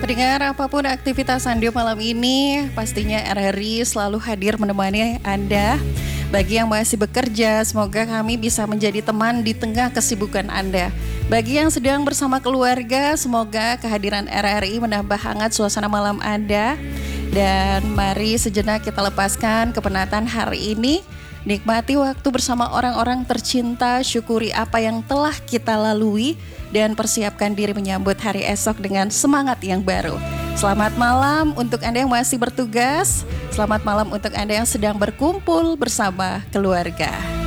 Pendengar, apapun aktivitas Anda malam ini, pastinya RRI selalu hadir menemani Anda. Bagi yang masih bekerja, semoga kami bisa menjadi teman di tengah kesibukan Anda. Bagi yang sedang bersama keluarga, semoga kehadiran RRI menambah hangat suasana malam Anda. Dan mari sejenak kita lepaskan kepenatan hari ini. Nikmati waktu bersama orang-orang tercinta, syukuri apa yang telah kita lalui, dan persiapkan diri menyambut hari esok dengan semangat yang baru. Selamat malam untuk Anda yang masih bertugas, selamat malam untuk Anda yang sedang berkumpul bersama keluarga.